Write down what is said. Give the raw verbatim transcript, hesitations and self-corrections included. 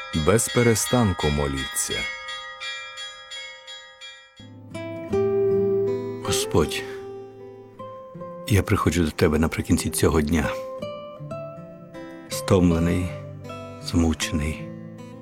без перестанку моліться. Господь, я приходжу до Тебе наприкінці цього дня. Стомлений, змучений,